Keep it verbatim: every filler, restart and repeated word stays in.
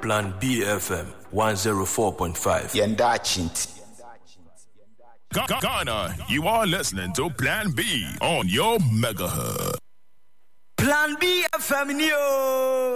Plan B F M one oh four point five. Yenda Chinti. Ghana, you are listening to Plan B on your megahertz. Plan B F M, yo.